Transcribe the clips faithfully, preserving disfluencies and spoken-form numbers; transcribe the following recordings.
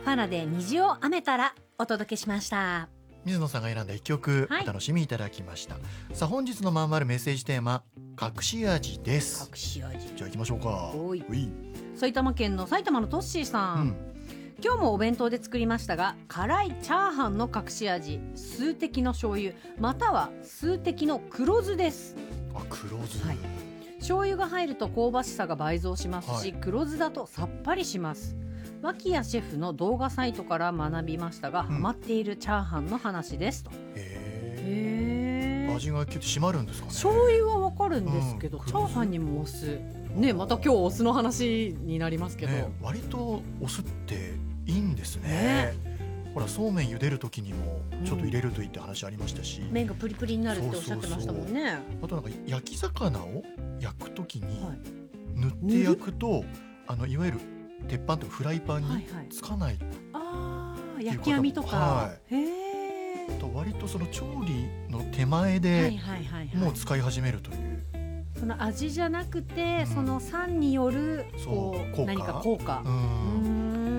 パラで虹を編めたらお届けしました。 水野さんが選んだ一曲、はい、お楽しみいただきました。さあ本日のまんまるメッセージテーマ、隠し味です。 隠し味、 じゃあ行きましょうか。 おい、埼玉県の埼玉のトッシーさん、うん、今日もお弁当で作りましたが、辛いチャーハンの隠し味、数滴の醤油または数滴の黒酢です。 あ、黒酢、はい、 醤油が入ると香ばしさが倍増しますし、はい、黒酢だとさっぱりします。脇屋シェフの動画サイトから学びましたが、うん、ハマっているチャーハンの話ですと。 へー、味がキュッと締まるんですかね。 醤油はわかるんですけど、うん、チャーハンにもお酢ね、また今日お酢の話になりますけど、ね、 割とお酢っていいんですね。ね、ほらそうめん茹でる時にもちょっと入れるといいって話ありましたし、うん、 麺がプリプリになるっておっしゃってましたもんね。 そうそうそう、あとなんか焼き魚を焼く時に塗って焼くと、はい、あのいわゆる鉄板とかフライパンにつかない、はいはい、 あー、焼き網とか、はい、へー、 と割とその調理の手前でもう使い始めるという、はいはいはいはい、 その味じゃなくて、うん、その酸によるこう何か効果、 うん、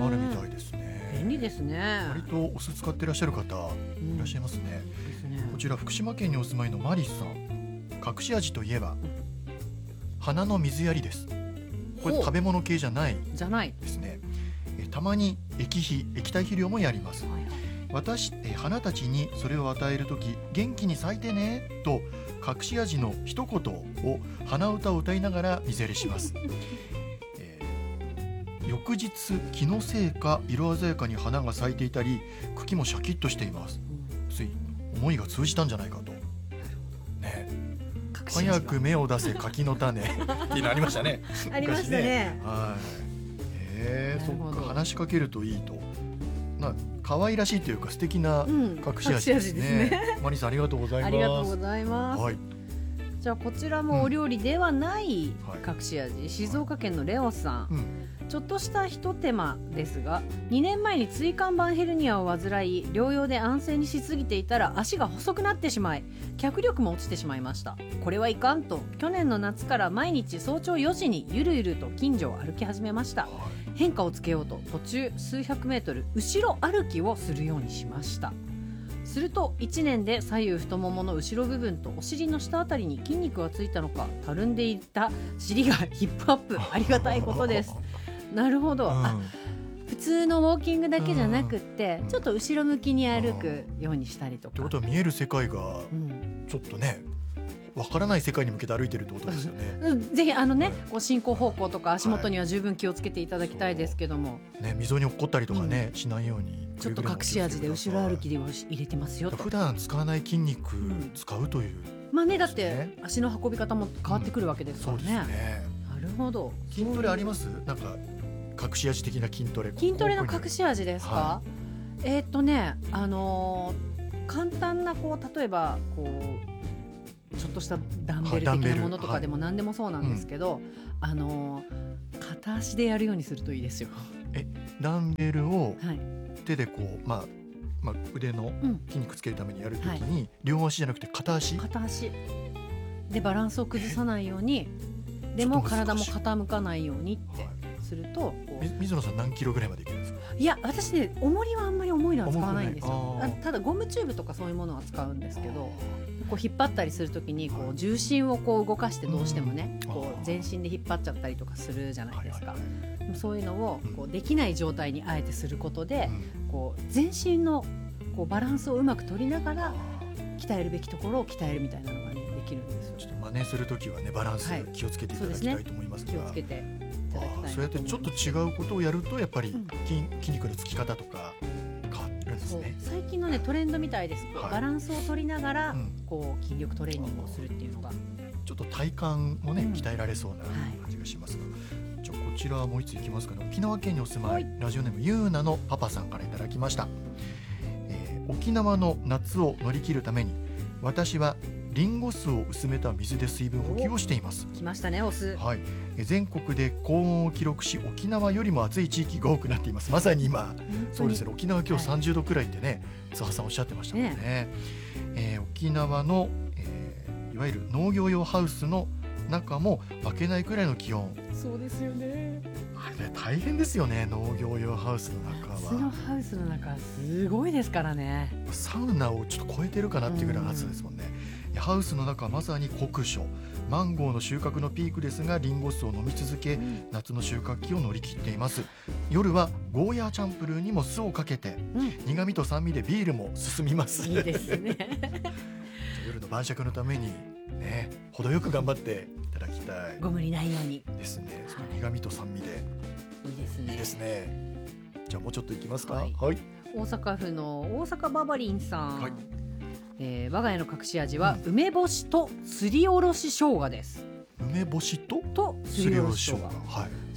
あるみたいですね。 便利ですね。 割とお酢使ってらっしゃる方いらっしゃいますね。うん、ですね。こちら福島県にお住まいのマリスさん、隠し味といえば、うん、花の水やりです。これ食べ物系じゃないじゃないですね。えたまに液肥液体肥料もやります。はいはい、私え花たちにそれを与えるとき、元気に咲いてねと隠し味の一言を鼻歌を歌いながら水やりします。えー、翌日気のせいか色鮮やかに花が咲いていたり、茎もシャキッとしています。つい思いが通じたんじゃないかと。早く芽を出せ柿の種っていうのありましたね。 ありましたね。 はい。えー、そっか、話しかけるといいと。な可愛らしいというか素敵な隠し味ですね。うん、マリさんありがとうございます。 ありがとうございます。 はい、 じゃあこちらもお料理ではない隠し味、うん、はい、静岡県のレオさん、うん、ちょっとしたひと手間ですが、にねんまえに椎間板ヘルニアを患い、療養で安静にしすぎていたら足が細くなってしまい、脚力も落ちてしまいました。これはいかんと、去年の夏から毎日早朝よじにゆるゆると近所を歩き始めました。はい、変化をつけようと途中数百メートル後ろ歩きをするようにしました。するといちねんで左右太ももの後ろ部分とお尻の下あたりに筋肉がついたのか、たるんでいた尻がヒップアップ、ありがたいことです。なるほど、うん、あ、普通のウォーキングだけじゃなくって、うん、ちょっと後ろ向きに歩くようにしたりとか。 ってことは見える世界がちょっとね、わからない世界に向けて歩いてるってことですよね。 うん、ぜひあのね、はい、こう進行方向とか足元には十分気をつけていただきたいですけども、 ね、溝に落っこったりとかね、うん、しないようにちょっと隠し味で後ろ歩きで入れてますよと。 普段使わない筋肉使うという、 うん、まあね、だって足の運び方も変わってくるわけですからね。うん、そうですね。なるほど。 筋トレあります？なんか隠し味的な筋トレ。 筋トレの隠し味ですか？はい、えー、っとね、あのー、簡単なこう例えばこうちょっとしたダンベル的なものとかでも何でもそうなんですけど、はい、うん、あのー、片足でやるようにするといいですよ。 え、ダンベルを手でこう、まあまあ、腕の筋肉つけるためにやるときに、うん、はい、両足じゃなくて片足片足でバランスを崩さないように、でも体も傾かないようにってすると、 水野さん何キロぐらいまでいけるんですか？ いや、私ね、重りはあんまり重いのは使わないんですよ。ただゴムチューブとかそういうものは使うんですけど、こう引っ張ったりするときにこう重心をこう動かしてどうしてもね、こう全身で引っ張っちゃったりとかするじゃないですか。そういうのをこうできない状態にあえてすることで、こう全身のこうバランスをうまく取りながら鍛えるべきところを鍛えるみたいなのが、ね、できるんですよ。 ちょっと真似するときはね、バランス気をつけていただきたいと思いますが、 はい、そうですね、気をつけていただきたいなと思います。 そうやってちょっと違うことをやるとやっぱり 筋,、うん、筋肉のつき方とか変わるんですね。 最近の、ね、トレンドみたいです。はい、バランスを取りながら、うん、こう筋力トレーニングをするっていうのがちょっと体幹もね、うん、鍛えられそうな感じがしますが、はい、じゃあこちらもう一ついきますかね。沖縄県にお住まい、はい、ラジオネームゆうなのパパさんからいただきました。えー、沖縄の夏を乗り切るために私はリンゴ酢を薄めた水で水分補給をしています。 来ましたね、お酢。 はい、全国で高温を記録し、沖縄よりも暑い地域が多くなっています。まさに今そうですね、沖縄今日さんじゅうどくらいってね、津波さんおっしゃってましたもんね。ね、えー、沖縄の、えー、いわゆる農業用ハウスの中も開けないくらいの気温。 そうですよね。 あれ大変ですよね、農業用ハウスの中は。 夏のハウスの中すごいですからね。 サウナをちょっと超えてるかなっていうぐらいの暑さですもんね、うん、ハウスの中はまさに酷暑、マンゴーの収穫のピークですがリンゴ酢を飲み続け、うん、夏の収穫期を乗り切っています。夜はゴーヤーチャンプルーにも酢をかけて、うん、苦味と酸味でビールも進みます。 いいですね夜の晩酌のためにね、程よく頑張っていただきたい。 ご無理ないようにですね。その苦味と酸味でいいですね。 いいですね。じゃあもうちょっといきますか。 はい。はい、大阪府の大阪ババリンさん。はい、えー、我が家の隠し味は、うん、梅干しとすりおろし生姜です。 梅干しととすりおろし生姜。はい。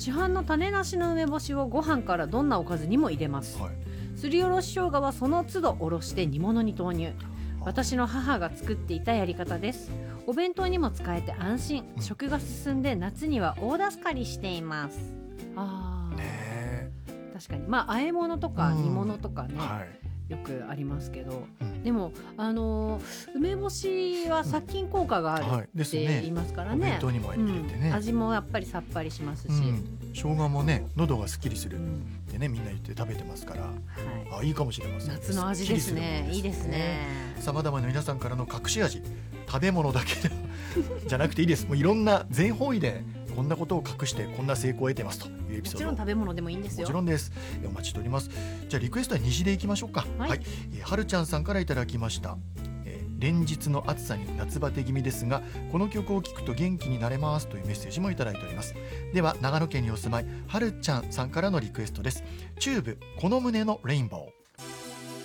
市販の種なしの梅干しをご飯からどんなおかずにも入れます。はい、すりおろし生姜はその都度おろして煮物に投入。私の母が作っていたやり方です。お弁当にも使えて安心、うん、食が進んで夏には大助かりしています。あー、ね、確かに、まあ和え物とか煮物とかね、うん、はい、よくありますけど、うん、でも、あのー、梅干しは殺菌効果があるって言いますからね、うん、はい、ですね。お弁当にも入れてね、うん、味もやっぱりさっぱりしますし、うん、 生姜もね喉がすっきりするってね、みんな言って食べてますから、はい、あ、いいかもしれません。 夏の味ですね。いいですね。 さまざまな皆さんからの隠し味、食べ物だけでじゃなくていいです。もういろんな全方位でこんなことを隠してこんな成功を得てますというエピソード、もちろん食べ物でもいいんですよ。 もちろんです。お待ちしております。じゃあリクエストは虹でいきましょうか。はい、はい、えー、はるちゃんさんからいただきました。えー、連日の暑さに夏バテ気味ですがこの曲を聴くと元気になれますというメッセージもいただいております。では長野県にお住まいはるちゃんさんからのリクエストです。チューブこの胸のレインボー。